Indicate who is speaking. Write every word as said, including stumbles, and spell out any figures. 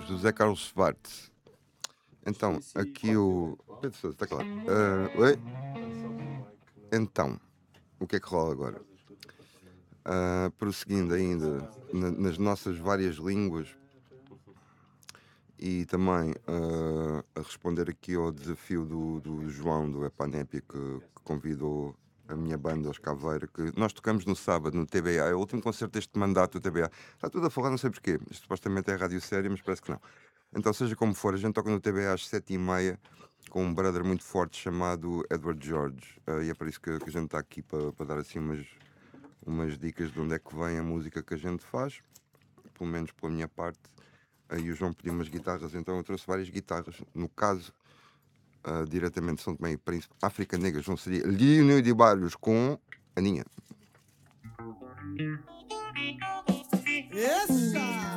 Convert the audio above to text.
Speaker 1: do Zé Carlos Schwartz. Então, aqui o... Pedro Sousa, está claro. Uh, oi? Então, o que é que rola agora? Uh, prosseguindo ainda na, nas nossas várias línguas e também uh, a responder aqui ao desafio do, do João, do Epanépia, que, que convidou a minha banda, os Caveira, que nós tocamos no sábado no T B A, é o último concerto deste mandato do T B A. Está tudo a falar, não sei porquê. Isto supostamente é rádio séria, mas parece que não. Então, seja como for, a gente toca no T B A às sete e meia com um brother muito forte chamado Edward George. Uh, e é por isso que, que a gente está aqui para, para dar assim umas, umas dicas de onde é que vem a música que a gente faz, pelo menos pela minha parte. Aí o João pediu umas guitarras, então eu trouxe várias guitarras. No caso, uh, diretamente de São Tomé e Príncipe, África Negra, João seria Lino de Barrios com Aninha.
Speaker 2: Essa!